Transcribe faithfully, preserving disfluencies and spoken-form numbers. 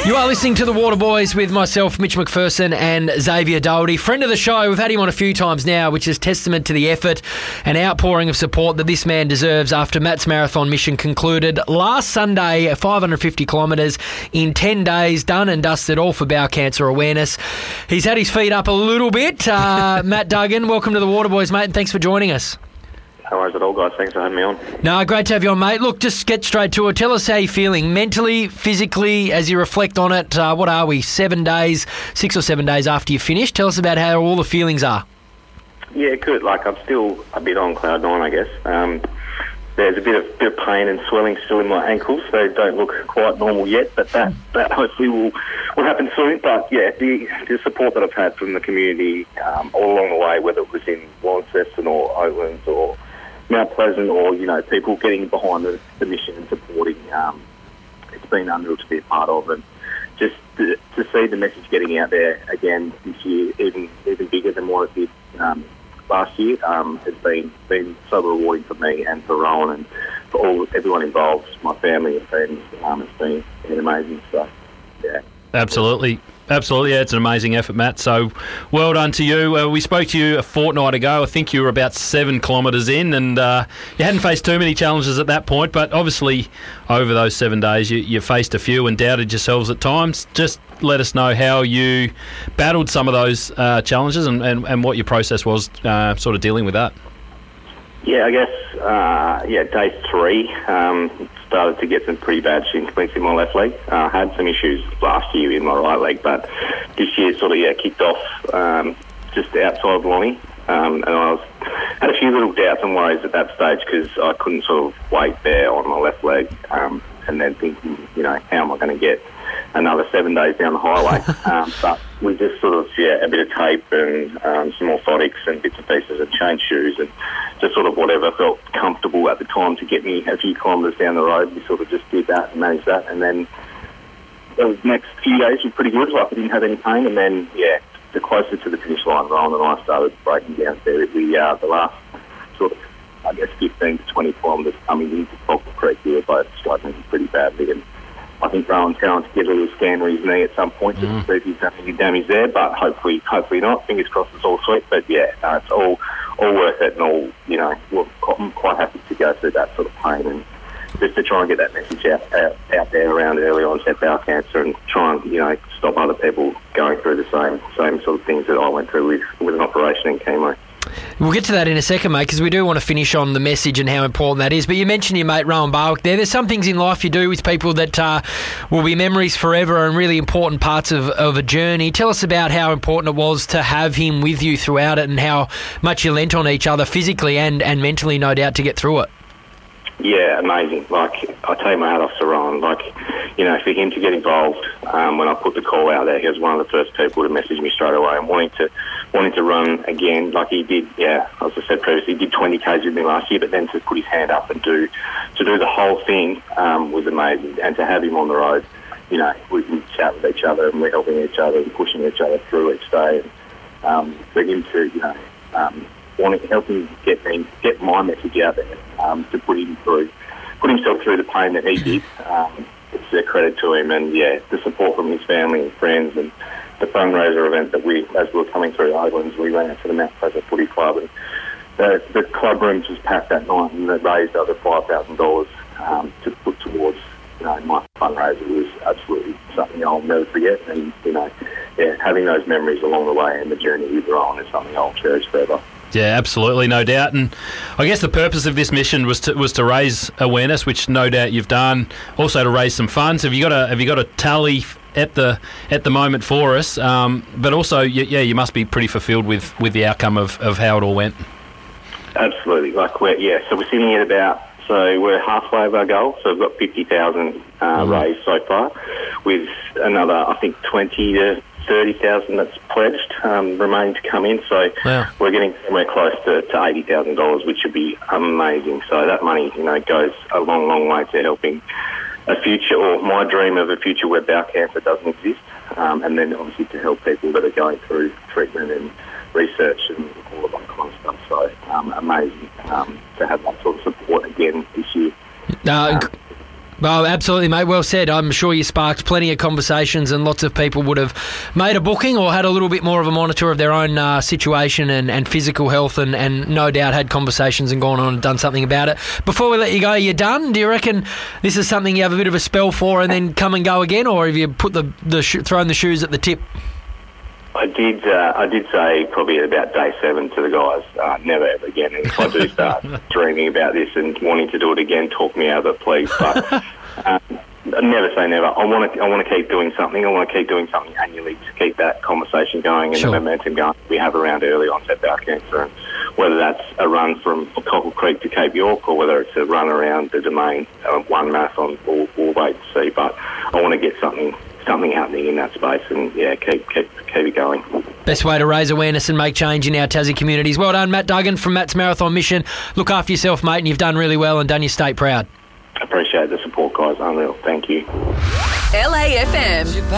You are listening to The Water Boys with myself, Mitch McPherson, and Xavier Doherty. Friend of the show, we've had him on a few times now, which is testament to the effort and outpouring of support that this man deserves after Matt's marathon mission concluded last Sunday, five hundred fifty kilometres in ten days, done and dusted, all for bowel cancer awareness. He's had his feet up a little bit. Uh, Matt Duggan, welcome to The Water Boys, mate, and thanks for joining us. No worries at all, guys. Thanks for having me on. No, great to have you on, mate. Look, just get straight to it. Tell us how you're feeling mentally, physically, as you reflect on it. Uh, what are we, seven days, six or seven days after you finish? Tell us about how all the feelings are. Yeah, good. Like, I'm still a bit on cloud nine, I guess. Um, there's a bit of, bit of pain and swelling still in my ankles. They don't look quite normal yet, but that, that hopefully will, will happen soon. But, yeah, the, the support that I've had from the community um, all along the way, whether it was in Launceston or Oatlands or Mount Pleasant, or, you know, people getting behind the, the mission and supporting, um, it's been unreal to be a part of. And just to, to see the message getting out there again this year, even even bigger than what it did um, last year, um, has been been so rewarding for me and for Rowan and for all everyone involved, my family and friends. Um, it's been, been amazing stuff. Yeah. Absolutely. Absolutely, yeah, it's an amazing effort, Matt. So, well done to you. Uh, we spoke to you a fortnight ago. I think you were about seven kilometres in, and uh, you hadn't faced too many challenges at that point. But obviously, over those seven days, you, you faced a few and doubted yourselves at times. Just let us know how you battled some of those uh, challenges and, and, and what your process was, uh, sort of dealing with that. Yeah, I guess, uh, yeah, day three, um, started to get some pretty bad shin splints in my left leg. I uh, had some issues last year in my right leg, but this year sort of, yeah, kicked off um, just outside of Lonnie. Um, and I was had a few little doubts and worries at that stage because I couldn't sort of wait there on my left leg um, and then thinking, you know, how am I going to get another seven days down the highway? um, but we just sort of, yeah, a bit of tape and um, some orthotics and bits and pieces and changed shoes and just sort of whatever felt comfortable at the time to get me a few kilometres down the road. We sort of just did that and managed that. And then the next few days were pretty good. Like, I didn't have any pain. And then, yeah, the closer to the finish line, Rowan and I started breaking down there. We, uh, the last sort of, I guess, fifteen to twenty kilometres coming into Falkland Creek, we were both struggling pretty badly. And I think Rowan's going to get a little scan with his knee at some point just mm. to see if he's done any damage there, but hopefully hopefully not. Fingers crossed it's all sweet. But yeah, no, it's all all worth it and all, you know, I'm quite happy to go through that sort of pain and just to try and get that message out, out, out there around early onset bowel cancer and try and, you know, stop other people going through the same same sort of things that I went through with, with an operation and chemo. We'll get to that in a second, mate, because we do want to finish on the message and how important that is. But you mentioned your mate Rowan Barwick there. There's some things in life you do with people that uh, will be memories forever and really important parts of, of a journey. Tell us about how important it was to have him with you throughout it and how much you lent on each other physically and, and mentally, no doubt, to get through it. Yeah, amazing. Like, I take my hat off to Rowan. Like, you know, for him to get involved, um, when I put the call out there, he was one of the first people to message me straight away and wanting to wanting to run again. Like he did, yeah, as I said previously, he did twenty kays with me last year, but then to put his hand up and do to do the whole thing um, was amazing. And to have him on the road, you know, we can chat with each other and we're helping each other and pushing each other through each day. And um, for him to, you know, um, wanting helping get me get my message out there, um, to put him through, put himself through the pain that he did. Um, it's a credit to him, and yeah, the support from his family and friends, and the fundraiser event that we, as we were coming through Oatlands, we ran out to the Mount Pleasant Footy Club, and the, the club rooms was packed that night, and they raised over five thousand dollars um, to put towards, you know, my fundraiser. Was absolutely something I'll never forget, and you know, yeah, having those memories along the way and the journey with Rowan is something I'll cherish forever. Yeah, absolutely, no doubt. And I guess the purpose of this mission was to was to raise awareness, which no doubt you've done. Also to raise some funds. Have you got a Have you got a tally at the at the moment for us? Um, but also, yeah, you must be pretty fulfilled with, with the outcome of, of how it all went. Absolutely, like we're yeah. So we're sitting at about so we're halfway of our goal. So we've got fifty thousand uh, mm. raised so far, with another I think twenty to thirty thousand that's pledged um, remain to come in, so wow. We're getting somewhere close to, to eighty thousand dollars, which would be amazing. So that money, you know, goes a long, long way to helping a future, or my dream of a future where bowel cancer doesn't exist, um, and then obviously to help people that are going through treatment and research and all of that kind of stuff. So um, amazing um, to have that sort of support again this year. Uh, um, Well, absolutely, mate. Well said. I'm sure you sparked plenty of conversations and lots of people would have made a booking or had a little bit more of a monitor of their own uh, situation and, and physical health and, and no doubt had conversations and gone on and done something about it. Before we let you go, you done? Do you reckon this is something you have a bit of a spell for and then come and go again, or have you put the, the sh- thrown the shoes at the tip? I did. Uh, I did say probably at about day seven to the guys, uh, never ever again. And if I do start dreaming about this and wanting to do it again, talk me out of it, please. But um, never say never. I want to. I want to keep doing something. I want to keep doing something annually to keep that conversation going and Sure. the momentum going. We have around early onset bowel cancer, and whether that's a run from Cockle Creek to Cape York or whether it's a run around the Domain, uh, one marathon, we'll, we'll wait to see. But I want to get something. something happening in that space and, yeah, keep, keep keep it going. Best way to raise awareness and make change in our Tassie communities. Well done, Matt Duggan from Matt's Marathon Mission. Look after yourself, mate, and you've done really well and done your state proud. Appreciate the support, guys. Unreal. Thank you. L A F M.